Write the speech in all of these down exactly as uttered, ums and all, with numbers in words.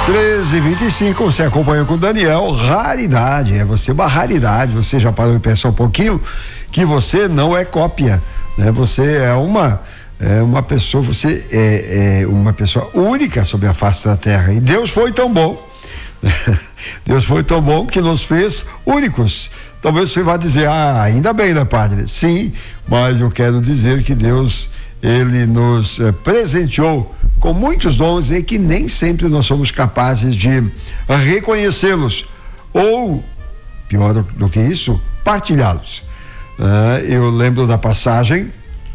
treze e vinte e cinco, você acompanhou com o Daniel. Raridade, é você uma raridade. Você já parou de pensar um pouquinho que você não é cópia, né? Você é uma é uma pessoa, você é, é uma pessoa única sobre a face da terra. E Deus foi tão bom, Deus foi tão bom que nos fez únicos. Talvez você vá dizer, ah, ainda bem, né, padre? Sim, mas eu quero dizer que Deus, ele nos eh, presenteou com muitos dons e que nem sempre nós somos capazes de reconhecê-los ou, pior do, do que isso, partilhá-los. Uh, eu lembro da passagem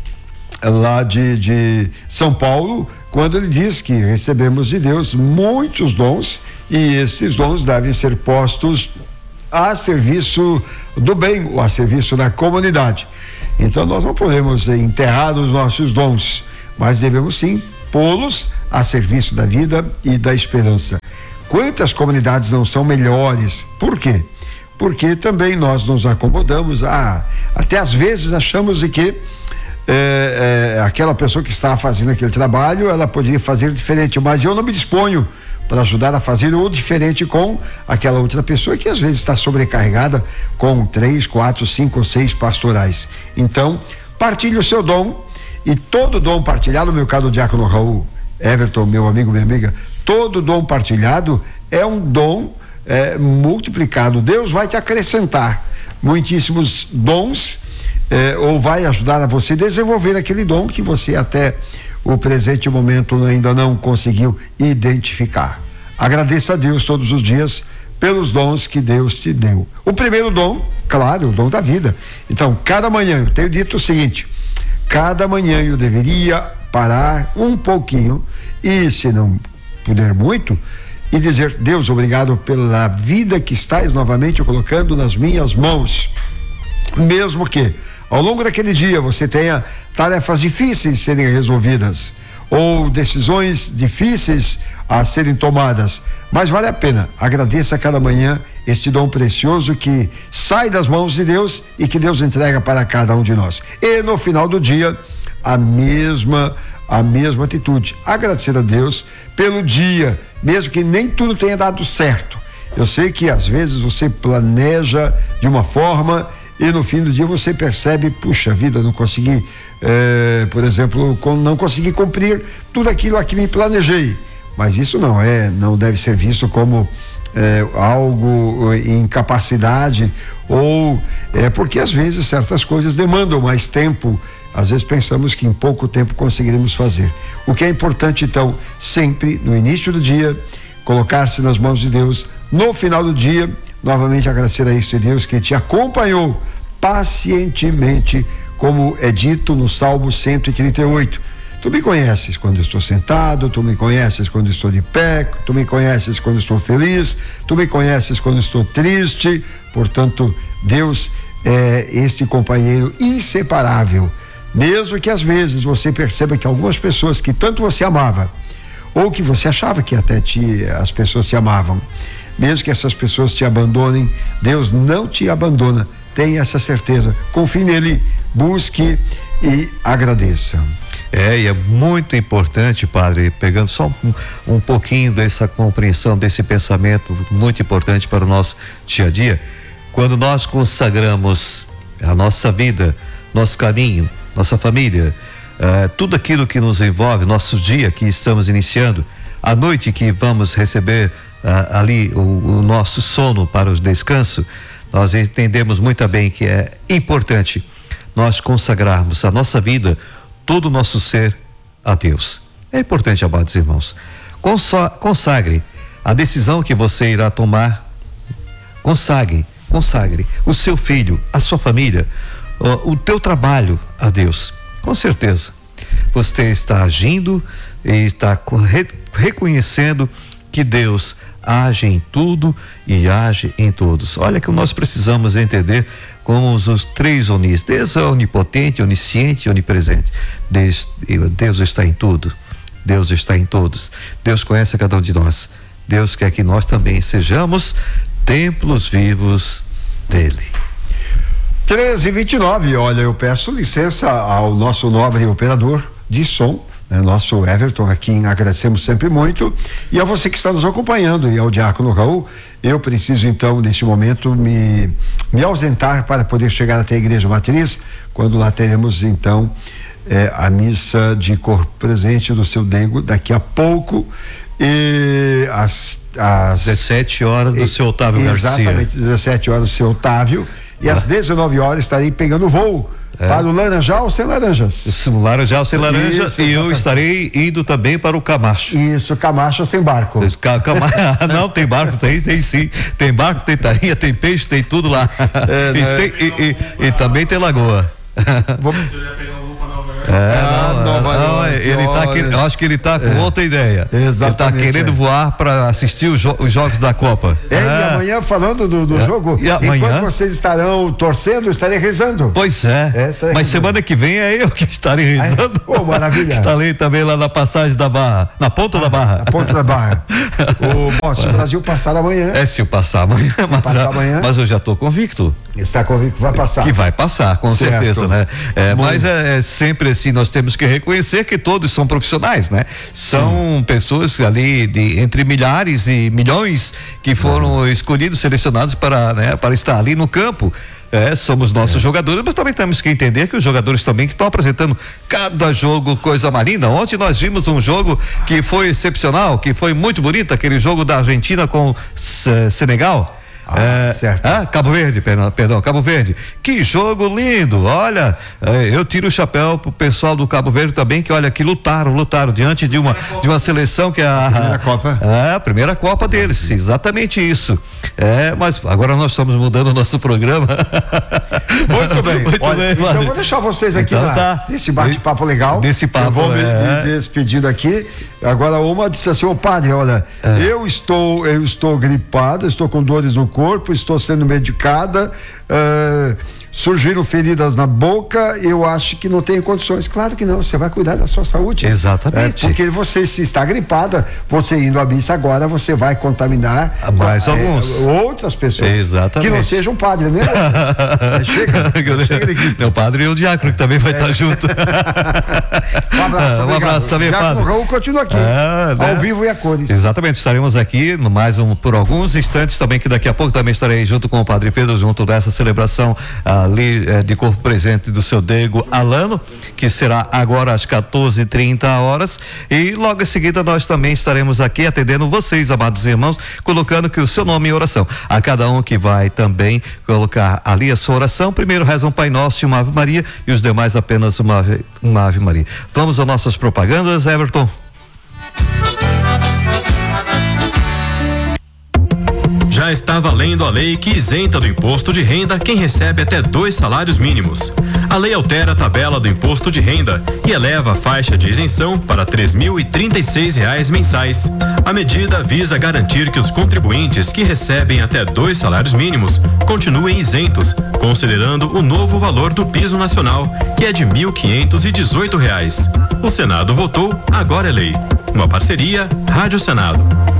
lá de, de São Paulo, quando ele diz que recebemos de Deus muitos dons e esses dons devem ser postos a serviço do bem ou a serviço da comunidade. Então nós não podemos enterrar os nossos dons, mas devemos sim pô-los a serviço da vida e da esperança. Quantas comunidades não são melhores? Por quê? Porque também nós nos acomodamos, a, até às vezes achamos de que é, é, aquela pessoa que está fazendo aquele trabalho, ela poderia fazer diferente, mas eu não me disponho para ajudar a fazer o diferente com aquela outra pessoa que às vezes está sobrecarregada com três, quatro, cinco ou seis pastorais. Então, partilhe o seu dom. E todo dom partilhado, meu caro diácono Raul Everton, meu amigo, minha amiga, todo dom partilhado é um dom é, multiplicado. Deus vai te acrescentar muitíssimos dons, é, ou vai ajudar a você desenvolver aquele dom que você até o presente momento ainda não conseguiu identificar. Agradeça a Deus todos os dias pelos dons que Deus te deu. O primeiro dom, claro, o dom da vida. Então, cada manhã, eu tenho dito o seguinte: cada manhã eu deveria parar um pouquinho e, se não puder muito, e dizer: Deus, obrigado pela vida que estás novamente colocando nas minhas mãos. Mesmo que ao longo daquele dia você tenha tarefas difíceis serem resolvidas ou decisões difíceis a serem tomadas, mas vale a pena. Agradeça a cada manhã este dom precioso que sai das mãos de Deus e que Deus entrega para cada um de nós. E no final do dia, a mesma a mesma atitude, agradecer a Deus pelo dia, mesmo que nem tudo tenha dado certo. Eu sei que às vezes você planeja de uma forma e no fim do dia você percebe, puxa vida, não consegui, eh, por exemplo, não consegui cumprir tudo aquilo a que me planejei. Mas isso não é, não deve ser visto como é, algo, incapacidade, ou é porque às vezes certas coisas demandam mais tempo. Às vezes pensamos que em pouco tempo conseguiremos fazer. O que é importante, então, sempre no início do dia, colocar-se nas mãos de Deus. No final do dia, novamente agradecer a este Deus que te acompanhou pacientemente, como é dito no Salmo cento e trinta e oito. Tu me conheces quando estou sentado, tu me conheces quando estou de pé, tu me conheces quando estou feliz, tu me conheces quando estou triste. Portanto, Deus é este companheiro inseparável. Mesmo que às vezes você perceba que algumas pessoas que tanto você amava, ou que você achava que até te, as pessoas te amavam, mesmo que essas pessoas te abandonem, Deus não te abandona. Tenha essa certeza, confie nele, busque e agradeça. É, e é muito importante, padre, pegando só um, um pouquinho dessa compreensão, desse pensamento muito importante para o nosso dia a dia, quando nós consagramos a nossa vida, nosso caminho, nossa família, uh, tudo aquilo que nos envolve, nosso dia que estamos iniciando, a noite que vamos receber uh, ali o, o nosso sono para o descanso, nós entendemos muito bem que é importante nós consagrarmos a nossa vida, todo o nosso ser a Deus. É importante, amados irmãos, Consa- consagre a decisão que você irá tomar, consagre, consagre o seu filho, a sua família, o, o teu trabalho a Deus. Com certeza, você está agindo e está re- reconhecendo que Deus age em tudo e age em todos. Olha que nós precisamos entender como os, os três onis. Deus é onipotente, onisciente e onipresente. Deus, Deus está em tudo. Deus está em todos. Deus conhece cada um de nós. Deus quer que nós também sejamos templos vivos dele. treze e vinte e nove, olha, eu peço licença ao nosso nobre operador de som né? Nosso Everton, a quem agradecemos sempre muito, e a você que está nos acompanhando, e ao Diácono Raul. Eu preciso então, neste momento, me, me ausentar para poder chegar até a Igreja Matriz, quando lá teremos então eh, a missa de corpo presente do seu Dengo daqui a pouco, e às, às dezessete horas do seu Otávio Garcia. Exatamente, dezessete horas do seu Otávio, e às dezenove horas estarei pegando voo. É. Para o Laranjal ou sem laranjas? O Laranjal sem laranja. Isso, e eu estarei indo também para o Camacho. Isso, Camacho sem barco. Cama... Não, tem barco, tem, tem sim. Tem barco, tem tainha, tem peixe, tem tudo lá. É, e, né? tem, e, e, e também tem lagoa. Vamos... É, ah, não, não, não, não, ele tá querendo, eu acho que ele tá com é. outra ideia. Exatamente. Ele tá querendo é. voar para assistir os, jo os jogos da Copa. É, é. E amanhã, falando do, do é. jogo, e amanhã? Enquanto vocês estarão torcendo, eu estarei rezando. Pois é. é estarei Mas rezando. Semana que vem é eu que estarei rezando. Pô, oh, maravilha. Estarei também lá na passagem da Barra, na ponta ah, da Barra. Na ponta da Barra. o, bom, se o Brasil passar amanhã. É, se eu passar amanhã. Se mas, passar amanhã. Mas eu já tô convicto. Está convicto que vai passar. Que vai passar, com certo. certeza, né? É, mas é, é sempre assim, nós temos que reconhecer que todos são profissionais, né? São Sim. pessoas ali de entre milhares e milhões que foram ah. escolhidos, selecionados para, né, para estar ali no campo. É, somos nossos é. jogadores, mas também temos que entender que os jogadores também que estão apresentando cada jogo coisa mais linda. Ontem nós vimos um jogo que foi excepcional, que foi muito bonito, aquele jogo da Argentina com uh, Senegal. Ah, é, certo. Ah, Cabo Verde, perdão, perdão, Cabo Verde. Que jogo lindo, olha, é, eu tiro o chapéu pro pessoal do Cabo Verde também, que olha, que lutaram, lutaram diante de uma, de uma seleção que é a, a primeira Copa. É, a primeira Copa deles, exatamente isso. É, mas agora nós estamos mudando o nosso programa. Muito bem. Muito olha, bem, então eu vou deixar vocês aqui então, na, tá. nesse bate-papo legal. Nesse papo, eu vou me, é. me despedindo aqui. Agora uma disse assim, ô padre, olha, é. eu estou, eu estou gripada, estou com dores no corpo, estou sendo medicada, uh, surgiram feridas na boca, eu acho que não tenho condições. Claro que não, você vai cuidar da sua saúde. Exatamente. É, porque você, se está gripada, você indo à missa agora, você vai contaminar mais é, alguns. outras pessoas. Exatamente. Que não sejam padre, né? é, chega, chega daqui. Meu padre e o diácono que também vai é. estar junto. Um abraço, um abraço também, padre. O Raul continua aqui, é, né? Ao vivo e a cores. Exatamente, estaremos aqui mais um, por alguns instantes também, que daqui a pouco também estarei junto com o padre Pedro, junto dessa celebração ali eh, de corpo presente do seu Dengo Alano, que será agora às quatorze e trinta horas, e logo em seguida nós também estaremos aqui atendendo vocês, amados irmãos, colocando que o seu nome em oração. A cada um que vai também colocar ali a sua oração, primeiro reza um Pai Nosso e uma Ave Maria, e os demais apenas uma, uma Ave Maria. Vamos às nossas propagandas, Everton. Já está valendo a lei que isenta do imposto de renda quem recebe até dois salários mínimos. A lei altera a tabela do imposto de renda e eleva a faixa de isenção para três mil e trinta e seis reais mensais. A medida visa garantir que os contribuintes que recebem até dois salários mínimos continuem isentos, considerando o novo valor do piso nacional, que é de mil quinhentos e dezoito reais. O Senado votou, agora é lei. Uma parceria Rádio Senado.